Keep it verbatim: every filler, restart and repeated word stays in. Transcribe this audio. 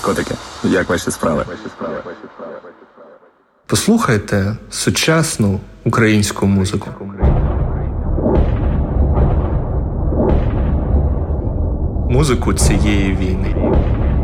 котики. Як ваші справи? Послухайте сучасну українську музику. Музику цієї війни.